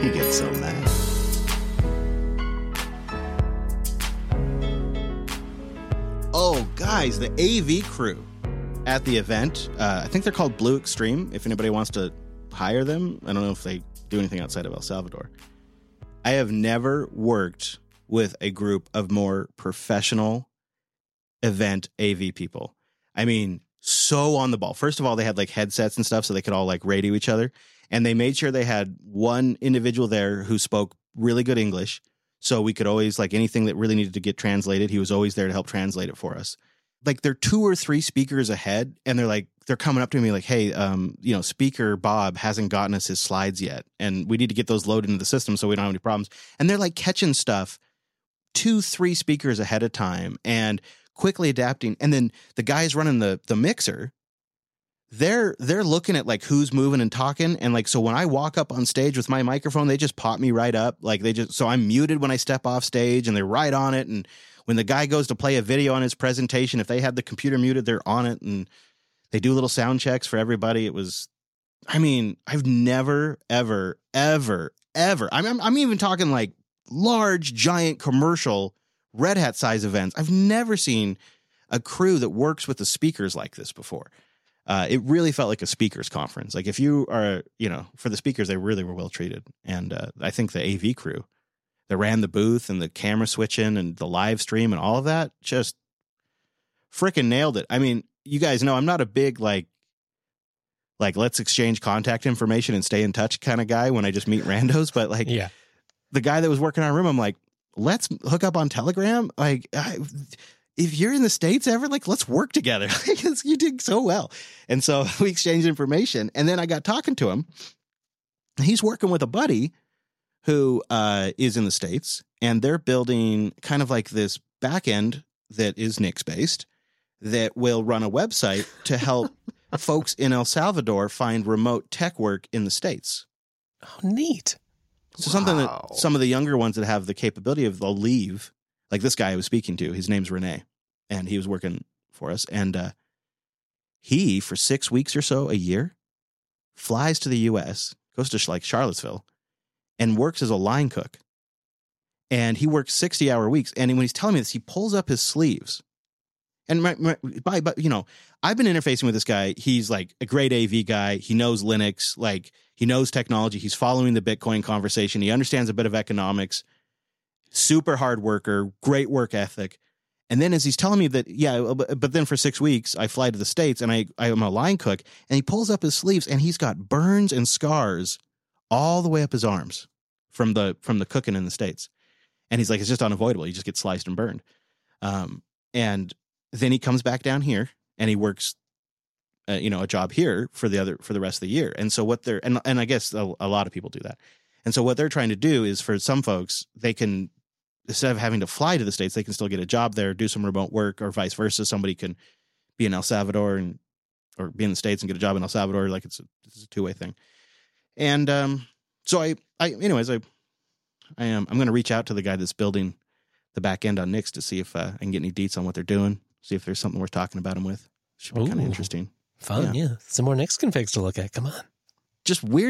You get so mad. Oh, guys, the AV crew at the event. I think they're called Blue Extreme, if anybody wants to hire them. I don't know if they do anything outside of El Salvador. I have never worked with a group of more professional event AV people. I mean, so on the ball. First of all, they had like headsets and stuff so they could all like radio each other. And they made sure they had one individual there who spoke really good English. So we could always, like, anything that really needed to get translated, he was always there to help translate it for us. Like, they're 2 or 3 speakers ahead, and they're coming up to me like, hey, speaker Bob hasn't gotten us his slides yet, and we need to get those loaded into the system so we don't have any problems. And they're like catching stuff 2, 3 speakers ahead of time and quickly adapting. And then the guys running the mixer, they're looking at like who's moving and talking. And like, so when I walk up on stage with my microphone, they just pop me right up. Like so I'm muted when I step off stage and they're right on it. And when the guy goes to play a video on his presentation, if they have the computer muted, they're on it, and they do little sound checks for everybody. I've never, ever, ever, ever. I'm even talking like large, giant commercial Red Hat size events. I've never seen a crew that works with the speakers like this before. It really felt like a speakers conference. Like if you are, for the speakers, they really were well treated. And I think the AV crew that ran the booth and the camera switching and the live stream and all of that just freaking nailed it. I mean, you guys know I'm not a big like let's exchange contact information and stay in touch kind of guy when I just meet randos. But like the guy that was working our room, I'm like, let's hook up on Telegram. Like, if you're in the States ever, like, let's work together. You did so well. And so we exchanged information. And then I got talking to him. He's working with a buddy who is in the States, and they're building kind of like this back end that is Nix based that will run a website to help folks in El Salvador find remote tech work in the States. Oh, neat. So something that some of the younger ones that have the capability of, they'll leave. Like this guy I was speaking to, his name's Renee, and he was working for us. And he, for 6 weeks or so a year, flies to the U.S., goes to like Charlottesville, and works as a line cook. And he works 60-hour weeks. And when he's telling me this, he pulls up his sleeves. And I've been interfacing with this guy. He's like a great AV guy. He knows Linux, like he knows technology. He's following the Bitcoin conversation. He understands a bit of economics. Super hard worker, great work ethic. And then as he's telling me that, but then for 6 weeks, I fly to the States and I'm a line cook, and he pulls up his sleeves and he's got burns and scars all the way up his arms from the cooking in the States. And he's like, it's just unavoidable. You just get sliced and burned. And then he comes back down here and he works, a job here for the rest of the year. And so what they're, and I guess a lot of people do that. And so what they're trying to do is, for some folks, they can, instead of having to fly to the States, they can still get a job there, do some remote work, or vice versa. Somebody can be in El Salvador or be in the States and get a job in El Salvador. Like it's a two-way thing. And so I'm going to reach out to the guy that's building the back end on Nix to see if I can get any deets on what they're doing. See if there's something worth talking about them with. Should be kind of interesting. Fun, yeah. Some more Nix configs to look at. Come on. Just weird.